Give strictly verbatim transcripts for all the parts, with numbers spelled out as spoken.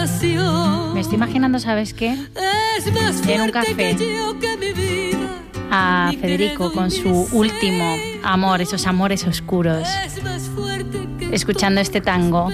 Me estoy imaginando, ¿sabes qué? En un café a Federico con su último amor, esos amores oscuros, escuchando este tango.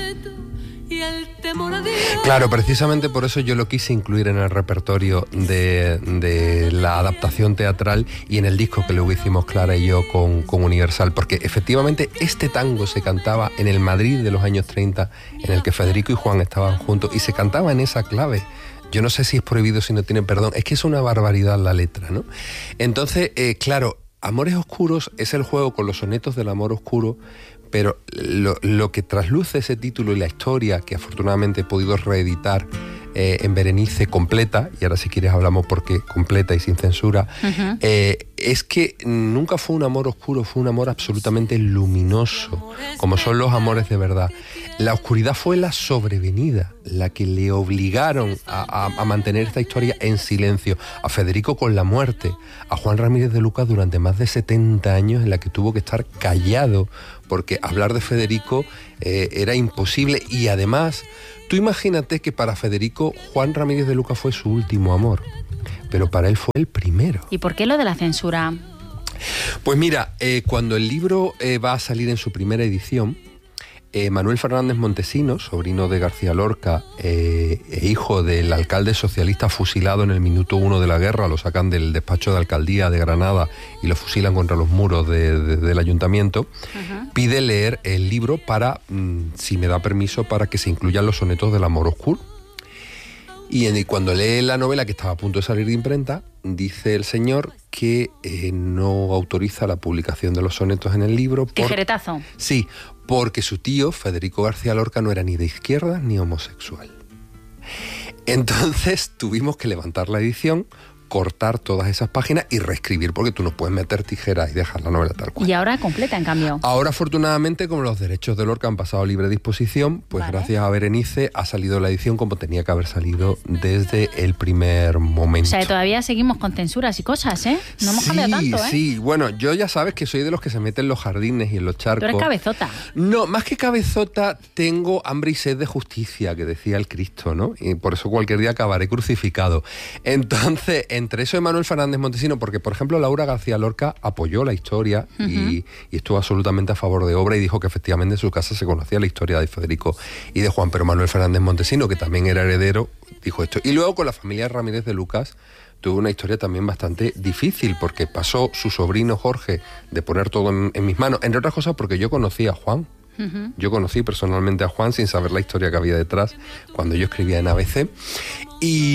Claro, precisamente por eso yo lo quise incluir en el repertorio de, de la adaptación teatral y en el disco que luego hicimos Clara y yo con, con Universal, porque efectivamente este tango se cantaba en el Madrid de los años treinta, en el que Federico y Juan estaban juntos, y se cantaba en esa clave. Yo no sé si es prohibido, si no tiene perdón, es que es una barbaridad la letra, ¿no? Entonces, eh, claro, Amores Oscuros es el juego con los sonetos del amor oscuro, pero lo, lo que trasluce ese título y la historia, que afortunadamente he podido reeditar eh, en Berenice completa, y ahora si quieres hablamos porque completa y sin censura, uh-huh. eh, es que nunca fue un amor oscuro, fue un amor absolutamente luminoso, como son los amores de verdad. La oscuridad fue la sobrevenida, la que le obligaron a, a, a mantener esta historia en silencio. A Federico con la muerte, a Juan Ramírez de Lucas durante más de setenta años en la que tuvo que estar callado, porque hablar de Federico eh, era imposible. Y además, tú imagínate que para Federico Juan Ramírez de Lucas fue su último amor, pero para él fue el primero. ¿Y por qué lo de la censura? Pues mira, eh, cuando el libro eh, va a salir en su primera edición, Eh, Manuel Fernández Montesinos, sobrino de García Lorca eh, e hijo del alcalde socialista fusilado en el minuto uno de la guerra, lo sacan del despacho de alcaldía de Granada y lo fusilan contra los muros de, de, del ayuntamiento, uh-huh. pide leer el libro para, mmm, si me da permiso, para que se incluyan los sonetos del amor oscuro. Y, en, y cuando lee la novela, que estaba a punto de salir de imprenta, dice el señor que eh, no autoriza la publicación de los sonetos en el libro. Por... ¿Tijeretazo? Sí, porque su tío, Federico García Lorca, no era ni de izquierda ni homosexual. Entonces tuvimos que levantar la edición, cortar todas esas páginas y reescribir, porque tú no puedes meter tijeras y dejar la novela tal cual. Y ahora completa, en cambio. Ahora, afortunadamente, como los derechos de Lorca han pasado a libre disposición, pues vale. gracias a Berenice ha salido la edición como tenía que haber salido desde el primer momento. O sea, todavía seguimos con censuras y cosas, ¿eh? No hemos sí, cambiado tanto, ¿eh? Sí, bueno, yo ya sabes que soy de los que se meten en los jardines y en los charcos. Tú eres cabezota. No, más que cabezota, tengo hambre y sed de justicia, que decía el Cristo, ¿no? Y por eso cualquier día acabaré crucificado. Entonces, entre eso de Manuel Fernández Montesinos, porque por ejemplo Laura García Lorca apoyó la historia uh-huh. y, y estuvo absolutamente a favor de obra y dijo que efectivamente en su casa se conocía la historia de Federico y de Juan, pero Manuel Fernández Montesinos, que también era heredero, dijo esto. Y luego con la familia Ramírez de Lucas tuvo una historia también bastante difícil, porque pasó su sobrino Jorge de poner todo en, en mis manos, entre otras cosas porque yo conocí a Juan. Uh-huh. Yo conocí personalmente a Juan sin saber la historia que había detrás cuando yo escribía en A B C. Y,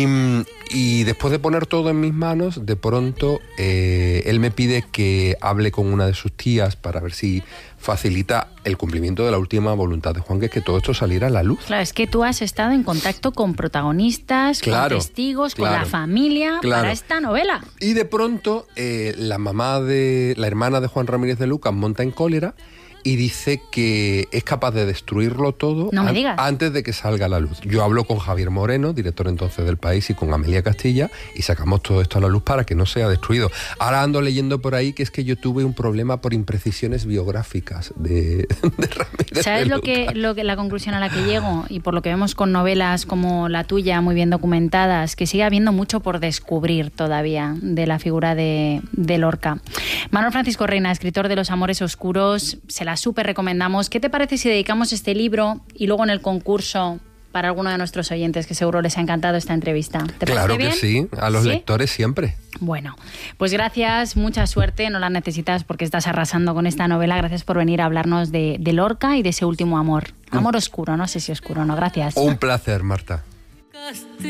y después de poner todo en mis manos, de pronto eh, él me pide que hable con una de sus tías para ver si facilita el cumplimiento de la última voluntad de Juan, que es que todo esto saliera a la luz. Claro, es que tú has estado en contacto con protagonistas, claro, con testigos, claro, con la familia, claro. para esta novela. Y de pronto eh, la mamá de, la hermana de Juan Ramírez de Lucas monta en cólera y dice que es capaz de destruirlo todo no me an- digas. antes de que salga a la luz. Yo hablo con Javier Moreno, director entonces del País, y con Amelia Castilla, y sacamos todo esto a la luz para que no sea destruido. Ahora ando leyendo por ahí que es que yo tuve un problema por imprecisiones biográficas de, de Ramírez. ¿Sabes de lo que, lo que la conclusión a la que llego? Y por lo que vemos con novelas como la tuya, muy bien documentadas, que sigue habiendo mucho por descubrir todavía de la figura de, de Lorca. Manuel Francisco Reina, escritor de Los Amores Oscuros, se la súper recomendamos. ¿Qué te parece si dedicamos este libro y luego en el concurso para alguno de nuestros oyentes, que seguro les ha encantado esta entrevista? ¿Te claro parece bien? Que sí, a los ¿Sí? lectores siempre. Bueno, pues gracias, mucha suerte, no la necesitas porque estás arrasando con esta novela. Gracias por venir a hablarnos de, de Lorca y de ese último amor. Amor oscuro, no sé si oscuro o no, gracias. Un placer, Marta.